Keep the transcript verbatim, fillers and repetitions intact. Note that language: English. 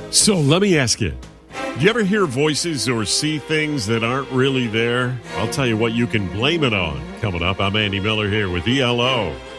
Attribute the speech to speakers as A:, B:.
A: So let me ask you, do you ever hear voices or see things that aren't really there? I'll tell you what you can blame it on. Coming up, I'm Andy Miller here with E L O.